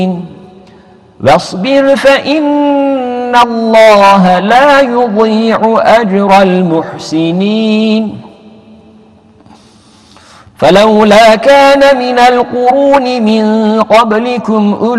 واصبر فإن الله لا يضيع أجر المحسنين فلولا كان من القرون من قبلكم